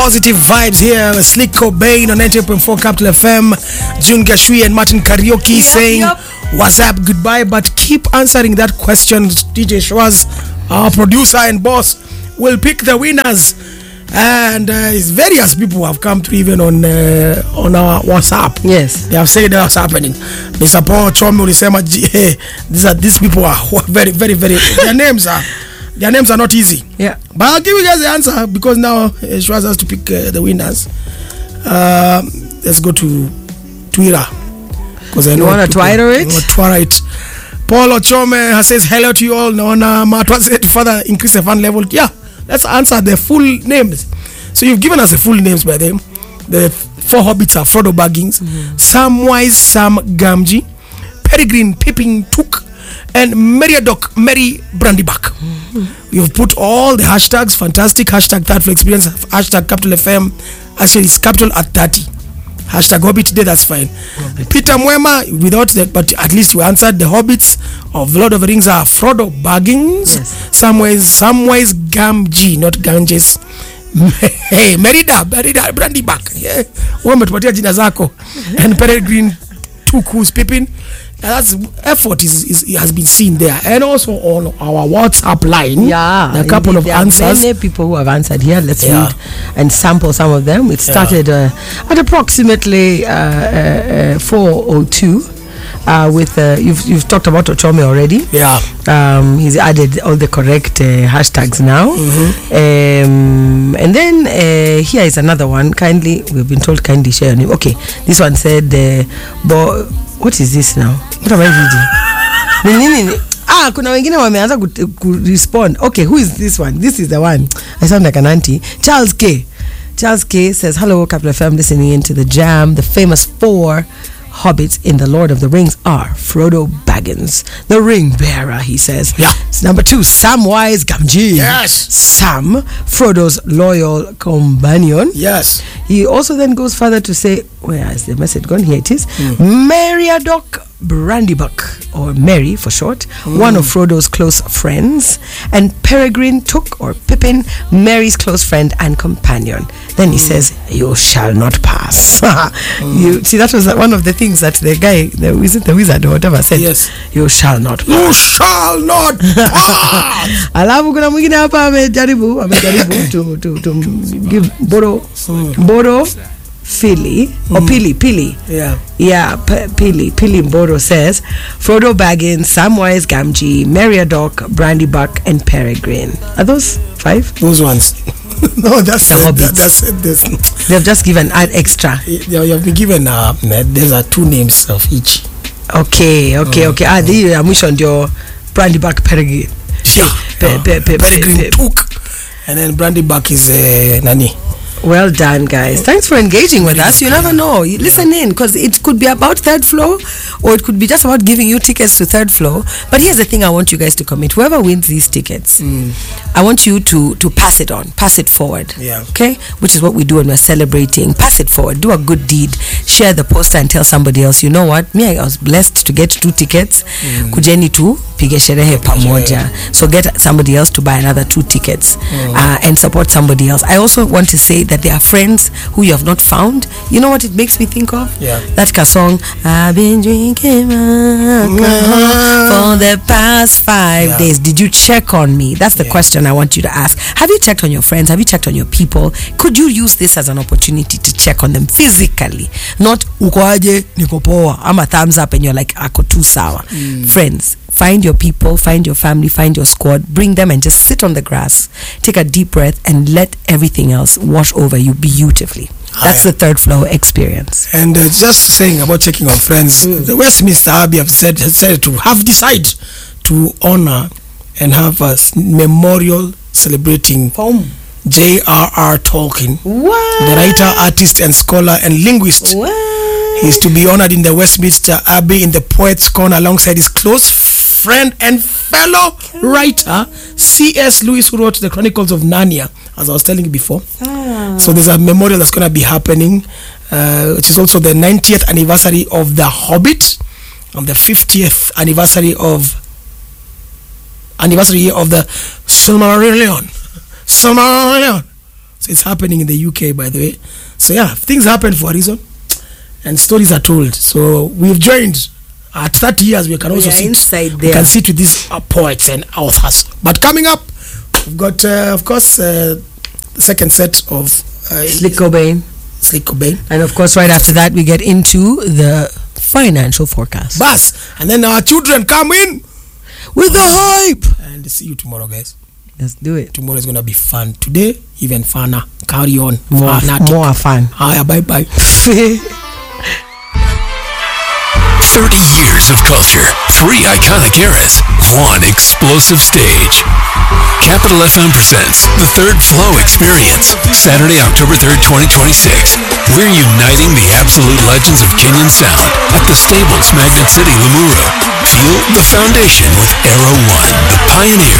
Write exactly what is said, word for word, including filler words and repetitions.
positive vibes here. Slick Cobain on ninety-eight point four Capital F M. June Gashui and Martin Karaoke yep, saying, yep. What's up, goodbye, but keep answering that question. D J Schwaz, our producer and boss, will pick the winners. And uh, various people have come through even on uh, on our WhatsApp. Yes, they have said that's happening. Mister Paul Chome ulisema, hey, these are these people are very very very their names are their names are not easy. Yeah, but I'll give you guys the answer because now uh, Schwaz has to pick uh, the winners. Uh, let's go to Twitter because I you want to Twitter it. Twitter it. Paul Ochome says hello to you all. Naona Matwa said to further increase the fun level. Yeah. Let's answer the full names. So you've given us the full names by them. The four hobbits are Frodo Baggins, mm-hmm. Samwise Sam Gamgee, Peregrine Pippin Took, and Meriadoc Mary Brandybuck. Mm-hmm. You've put all the hashtags. Fantastic. Hashtag Third Floor Experience. Hashtag Capital F M. Actually, it's Capital at thirty. Hashtag Hobbit today. That's fine. Hobbit. Peter Mwema, without that, but at least you answered. The hobbits of Lord of the Rings are Frodo Baggins, yes. Samwise Samwise Gamgee, not Ganges. Hey, Merida, Merida, Brandybuck. Yeah, umetupatia jina zako. And Peregrine Took, who's Pippin. That's effort is, is has been seen there, and also on our WhatsApp line. Yeah, a couple of there answers. Are many people who have answered here. Let's yeah. read and sample some of them. It started yeah. uh, at approximately uh, uh, uh, four oh two. Uh, with uh, you've you've talked about Ochome already. Yeah. Um, he's added all the correct uh, hashtags now. Mm-hmm. Um, and then uh, here is another one. Kindly, we've been told kindly share on him. Okay, this one said, uh, but what is this now? What am I reading? Ah, kuna wengine wameanza ku respond. Okay, who is this one? This is the one. I sound like an auntie. Charles K. Charles K says, hello, Capital F M, listening into the jam. The famous four hobbits in the Lord of the Rings are Frodo Baggins, the ring bearer, he says. Yeah. Number two, Samwise Gamgee. Yes. Sam, Frodo's loyal companion. Yes. He also then goes further to say, where is the message gone? Here it is. Mm. Meriadoc Brandybuck, or Mary for short, mm. one of Frodo's close friends, and Peregrine Took, or Pippin, Mary's close friend and companion. Then he mm. says, you shall not pass. mm. You see, that was one of the things that the guy, the wizard, the wizard or whatever said. Yes. You shall not pass. You shall not pass. Alafu kuna mwingine hapa amejaribu, amejaribu to to to give Boro Boro Philly mm. or Pili Pili. Yeah. Yeah, P- Pili Pili Mboro says Frodo Baggins, Samwise Gamgee, Meriadoc, Brandybuck, and Peregrine. Are those five? Those ones. No, that's the uh, that, that's uh, this. They've just given add extra. Yeah, you have been given uh, there's are two names of each. Okay, okay, oh, okay. Ah, the uh, mission your Brandybuck, Peregrine. Yeah, pe- pe- pe- Peregrine Took, and then Brandybuck is uh, Nani. Well done, guys. Thanks for engaging with us. You never know. You listen in, because it could be about Third Floor, or it could be just about giving you tickets to Third Floor. But here's the thing I want you guys to commit. Whoever wins these tickets, mm. I want you to to pass it on. Pass it forward. Yeah. Okay? Which is what we do when we're celebrating. Pass it forward. Do a good deed. Share the poster and tell somebody else, you know what? Me, I was blessed to get two tickets. Mm. Kujeni tu pige sherehe pamoja. So get somebody else to buy another two tickets mm. uh, and support somebody else. I also want to say that there are friends who you have not found. You know what it makes me think of? Yeah. That ka song, I've been drinking alcohol for the past five yeah. days. Did you check on me? That's the yeah. question I want you to ask. Have you checked on your friends? Have you checked on your people? Could you use this as an opportunity to check on them physically? Not ukoaje nikopoa. I'm a thumbs up and you're like ako tu sawa. Mm. Friends, find your people, find your family, find your squad, bring them and just sit on the grass, take a deep breath and let everything else wash over you beautifully. That's the Third Floor experience. And uh, just saying about checking on friends, mm. the Westminster Abbey have said, has said to have decided to honor and have a memorial celebrating Home. J R R Tolkien, what? the writer, artist and scholar and linguist. What? He is to be honored in the Westminster Abbey in the Poets' Corner alongside his close friend and fellow writer C S Lewis, who wrote the Chronicles of Narnia, as I was telling you before. Ah. So there's a memorial that's going to be happening, uh, which is also the ninetieth anniversary of The Hobbit and the fiftieth anniversary of anniversary of the Silmarillion. Silmarillion. So it's happening in the U K, by the way. So yeah, things happen for a reason, and stories are told. So we've joined at thirty years. We can also We are sit inside We there. can sit with these uh, poets and authors. But coming up, we've got, uh, of course, uh, the second set of uh, Slick Cobain. Slick Cobain. And of course, right after that, we get into the financial forecast. Bus, and then our children come in With the hype. and see you tomorrow, guys. Let's do it. Tomorrow is gonna be fun. Today, even funner. Carry on. More, Fanatic. more fun. Hiya, bye bye. thirty years of culture, three iconic eras, one explosive stage. Capital F M presents the Third Flow Experience, Saturday, October third, twenty twenty-six. We're uniting the absolute legends of Kenyan sound at the Stables, Magnet City, Limuru. Feel the foundation with Arrow One, the pioneer